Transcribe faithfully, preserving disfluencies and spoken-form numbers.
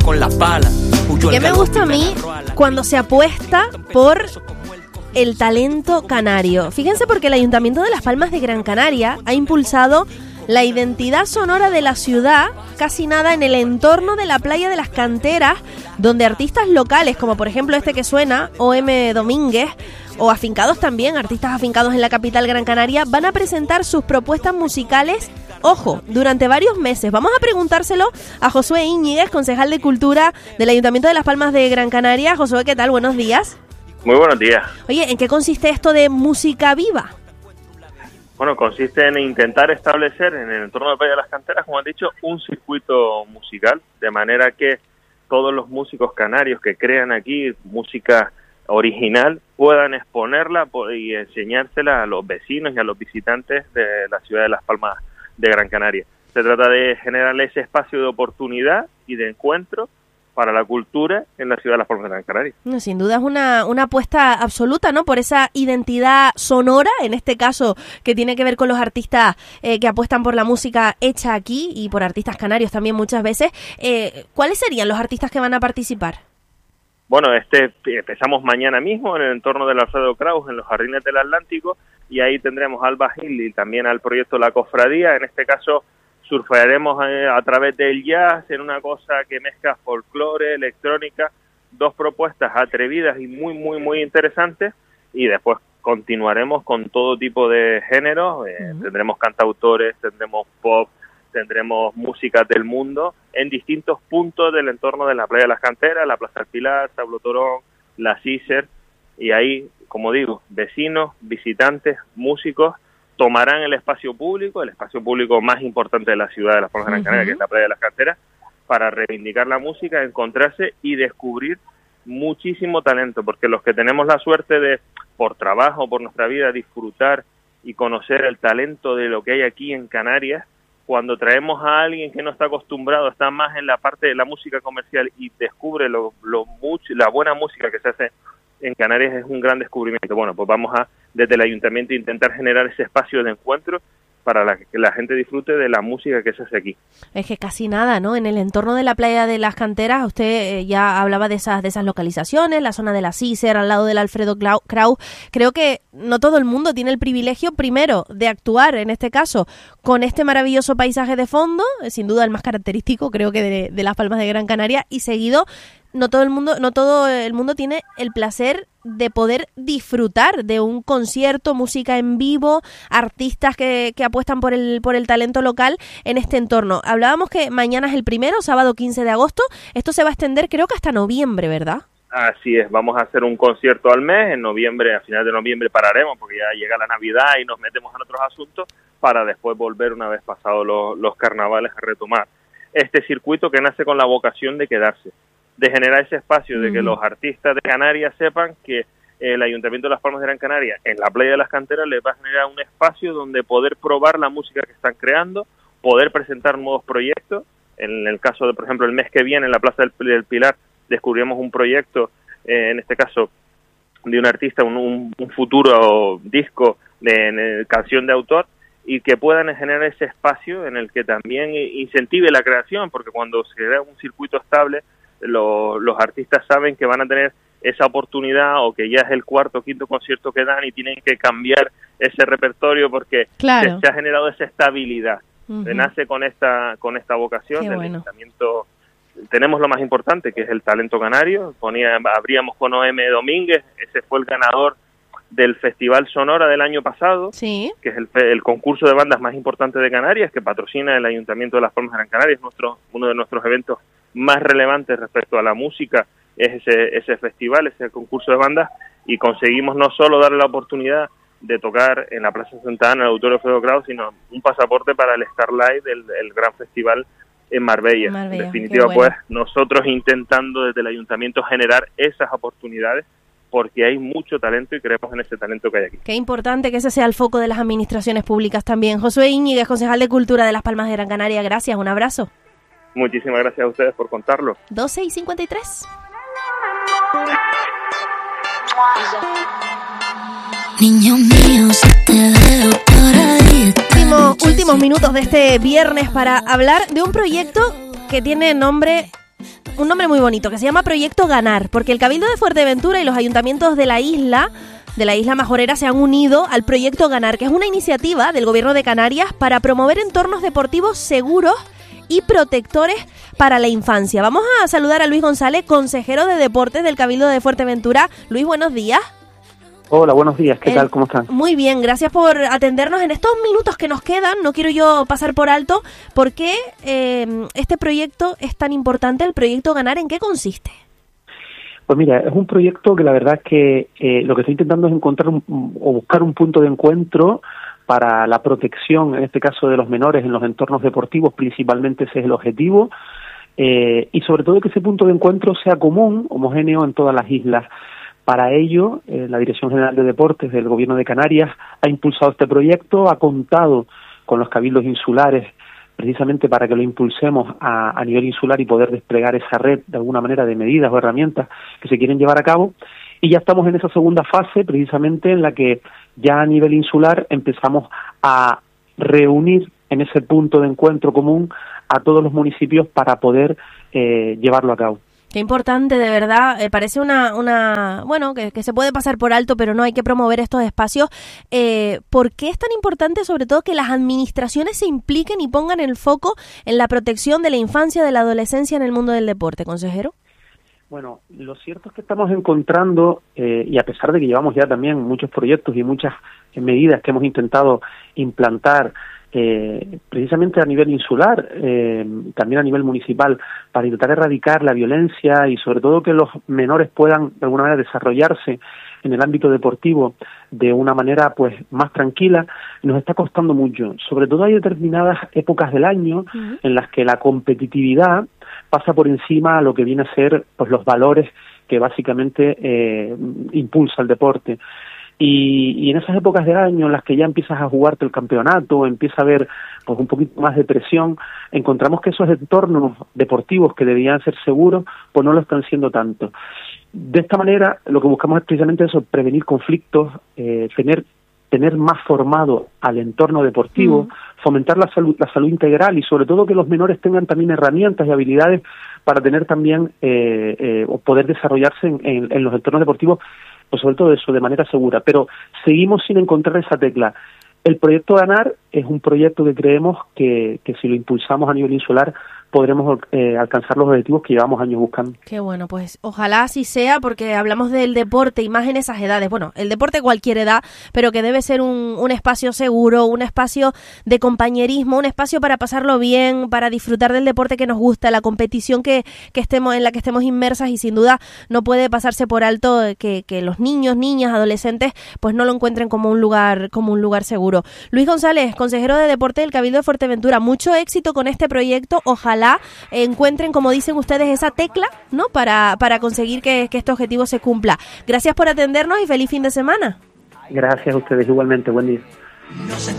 con la pala. ¿Qué me gusta a mí cuando se apuesta por el talento canario? Fíjense, porque el Ayuntamiento de Las Palmas de Gran Canaria ha impulsado la identidad sonora de la ciudad, casi nada en el entorno de la playa de las Canteras, donde artistas locales, como por ejemplo este que suena, O M Domínguez, o afincados también, artistas afincados en la capital Gran Canaria, van a presentar sus propuestas musicales, ojo, durante varios meses. Vamos a preguntárselo a Josué Íñiguez, concejal de Cultura del Ayuntamiento de Las Palmas de Gran Canaria. Josué, ¿qué tal? Buenos días. Muy buenos días. Oye, ¿en qué consiste esto de música viva? Bueno, consiste en intentar establecer en el entorno de Playa de las Canteras, como han dicho, un circuito musical, de manera que todos los músicos canarios que crean aquí música original puedan exponerla y enseñársela a los vecinos y a los visitantes de la ciudad de Las Palmas de Gran Canaria. Se trata de generar ese espacio de oportunidad y de encuentro para la cultura en la ciudad de Las Palmas de Gran Canaria. Sin duda es una, una apuesta absoluta, ¿no?, por esa identidad sonora, en este caso, que tiene que ver con los artistas eh, que apuestan por la música hecha aquí y por artistas canarios también muchas veces. Eh, ¿Cuáles serían los artistas que van a participar? Bueno, este empezamos mañana mismo en el entorno del Alfredo Kraus, en los Jardines del Atlántico, y ahí tendremos a Alba Gil y también al proyecto La Cofradía. En este caso surfearemos a través del jazz en una cosa que mezcla folclore, electrónica, dos propuestas atrevidas y muy, muy, muy interesantes, y después continuaremos con todo tipo de géneros. Eh, uh-huh. Tendremos cantautores, tendremos pop, tendremos músicas del mundo en distintos puntos del entorno de la Playa de las Canteras, la Plaza del Pilar, Sablo Torón, la Cícer, y ahí, como digo, vecinos, visitantes, músicos, tomarán el espacio público, el espacio público más importante de la ciudad de Las Palmas de Gran Canaria, uh-huh. que es la Playa de las Canteras, para reivindicar la música, encontrarse y descubrir muchísimo talento, porque los que tenemos la suerte de, por trabajo, por nuestra vida, disfrutar y conocer el talento de lo que hay aquí en Canarias, cuando traemos a alguien que no está acostumbrado, está más en la parte de la música comercial y descubre lo, lo mucho, la buena música que se hace en Canarias, es un gran descubrimiento. Bueno, pues vamos a, desde el ayuntamiento, intentar generar ese espacio de encuentro para la, que la gente disfrute de la música que se hace aquí. Es que casi nada, ¿no? En el entorno de la Playa de las Canteras, usted eh, ya hablaba de esas de esas localizaciones, la zona de la Cícer, al lado del Alfredo Kraus. Creo que no todo el mundo tiene el privilegio, primero, de actuar, en este caso, con este maravilloso paisaje de fondo, sin duda el más característico, creo que de, de Las Palmas de Gran Canaria, y seguido, no todo el mundo, no todo el mundo tiene el placer de poder disfrutar de un concierto, música en vivo, artistas que, que apuestan por el por el talento local en este entorno. Hablábamos que mañana es el primero, sábado quince de agosto. Esto se va a extender, creo que hasta noviembre, ¿verdad? Así es, vamos a hacer un concierto al mes. En noviembre, a final de noviembre pararemos porque ya llega la Navidad y nos metemos en otros asuntos, para después volver, una vez pasados los, los carnavales, a retomar este circuito que nace con la vocación de quedarse, de generar ese espacio, de que los artistas de Canarias sepan que el Ayuntamiento de Las Palmas de Gran Canaria, en la Playa de las Canteras, les va a generar un espacio donde poder probar la música que están creando, poder presentar nuevos proyectos. En el caso de, por ejemplo, el mes que viene, en la Plaza del Pilar, descubrimos un proyecto, eh, en este caso, de un artista, un, un, un futuro disco de, de canción de autor, y que puedan generar ese espacio en el que también incentive la creación, porque cuando se crea un circuito estable, Los, los artistas saben que van a tener esa oportunidad, o que ya es el cuarto o quinto concierto que dan y tienen que cambiar ese repertorio porque claro. se, se ha generado esa estabilidad. Uh-huh. Se nace con esta con esta vocación. Qué del bueno. Ayuntamiento. Tenemos lo más importante, que es el talento canario. Ponía, abríamos con O M Domínguez, ese fue el ganador del Festival Sonora del año pasado, sí. que es el, el concurso de bandas más importante de Canarias, que patrocina el Ayuntamiento de Las Palmas de Gran Canaria. Es nuestro, uno de nuestros eventos más relevantes respecto a la música, es ese, ese festival, ese concurso de bandas, y conseguimos no solo darle la oportunidad de tocar en la Plaza Santa Ana, en el Auditorio Alfredo Kraus, sino un pasaporte para el Starlight del, del gran festival en Marbella. Marbella, en definitiva, bueno. pues nosotros intentando desde el Ayuntamiento generar esas oportunidades, porque hay mucho talento y creemos en ese talento que hay aquí. Qué importante que ese sea el foco de las administraciones públicas también. Josué Íñiguez, concejal de Cultura de Las Palmas de Gran Canaria, gracias, un abrazo. Muchísimas gracias a ustedes por contarlo. doce y cincuenta y tres. Niño mío, si te veo por ahí. Últimos, últimos minutos de este viernes para hablar de un proyecto que tiene nombre un nombre muy bonito, que se llama Proyecto Ganar, porque el Cabildo de Fuerteventura y los ayuntamientos de la isla, de la isla Majorera, se han unido al Proyecto Ganar, que es una iniciativa del Gobierno de Canarias para promover entornos deportivos seguros y protectores para la infancia. Vamos a saludar a Luis González, consejero de Deportes del Cabildo de Fuerteventura. Luis, buenos días. Hola, buenos días. ¿Qué eh, tal? ¿Cómo están? Muy bien, gracias por atendernos en estos minutos que nos quedan. No quiero yo pasar por alto. ¿Por qué eh, este proyecto es tan importante, el Proyecto Ganar? ¿En qué consiste? Pues mira, es un proyecto que la verdad es que eh, lo que está intentando es encontrar un, o buscar un punto de encuentro para la protección, en este caso de los menores, en los entornos deportivos. Principalmente ese es el objetivo. Eh, y sobre todo que ese punto de encuentro sea común, homogéneo en todas las islas. Para ello, eh, la Dirección General de Deportes del Gobierno de Canarias ha impulsado este proyecto, ha contado con los cabildos insulares precisamente para que lo impulsemos a, a nivel insular y poder desplegar esa red de alguna manera de medidas o herramientas que se quieren llevar a cabo. Y ya estamos en esa segunda fase, precisamente en la que ya a nivel insular empezamos a reunir en ese punto de encuentro común a todos los municipios para poder eh, llevarlo a cabo. Qué importante, de verdad. Eh, parece una, una bueno, que, que se puede pasar por alto, pero no, hay que promover estos espacios. Eh, ¿Por qué es tan importante, sobre todo, que las administraciones se impliquen y pongan el foco en la protección de la infancia, de la adolescencia en el mundo del deporte, consejero? Bueno, lo cierto es que estamos encontrando, eh, y a pesar de que llevamos ya también muchos proyectos y muchas medidas que hemos intentado implantar, Eh, precisamente a nivel insular, eh, también a nivel municipal, para intentar erradicar la violencia y sobre todo que los menores puedan de alguna manera desarrollarse en el ámbito deportivo de una manera pues más tranquila, nos está costando mucho. Sobre todo hay determinadas épocas del año uh-huh. en las que la competitividad pasa por encima a lo que viene a ser pues los valores que básicamente eh, impulsa el deporte. Y, y en esas épocas de año en las que ya empiezas a jugarte el campeonato, empieza a haber pues un poquito más de presión, encontramos que esos entornos deportivos que debían ser seguros, pues no lo están siendo tanto. De esta manera, lo que buscamos es precisamente eso, prevenir conflictos, eh, tener tener más formado al entorno deportivo, mm. fomentar la salud, la salud integral y sobre todo que los menores tengan también herramientas y habilidades para tener también eh, eh, o poder desarrollarse en, en, en los entornos deportivos, pues sobre todo eso, de manera segura. Pero seguimos sin encontrar esa tecla. El proyecto Ganar es un proyecto que creemos que, que si lo impulsamos a nivel insular podremos eh, alcanzar los objetivos que llevamos años buscando. Qué bueno, pues ojalá así sea, porque hablamos del deporte y más en esas edades. Bueno, el deporte cualquier edad, pero que debe ser un, un espacio seguro, un espacio de compañerismo, un espacio para pasarlo bien, para disfrutar del deporte que nos gusta, la competición que, que estemos en la que estemos inmersas, y sin duda no puede pasarse por alto que, que los niños, niñas, adolescentes pues no lo encuentren como un lugar como un lugar seguro. Luis González, consejero de Deporte del Cabildo de Fuerteventura, mucho éxito con este proyecto. Ojalá encuentren, como dicen ustedes, esa tecla, ¿no? Para, para conseguir que, que este objetivo se cumpla. Gracias por atendernos y feliz fin de semana. Gracias a ustedes igualmente. Buen día.